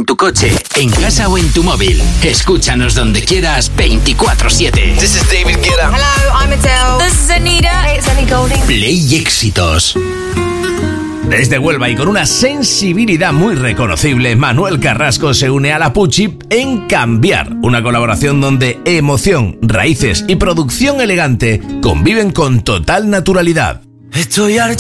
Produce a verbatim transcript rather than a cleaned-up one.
tu coche, en casa o en tu móvil. Escúchanos donde quieras, veinticuatro siete. This is David Guetta. Hello, I'm Adele. This is Anita. Hey, it's Ellie Goulding. Play Éxitos. Desde Huelva y con una sensibilidad muy reconocible, Manuel Carrasco se une a la Pucci en Cambiar, una colaboración donde emoción, raíces y producción elegante conviven con total naturalidad. Estoy harto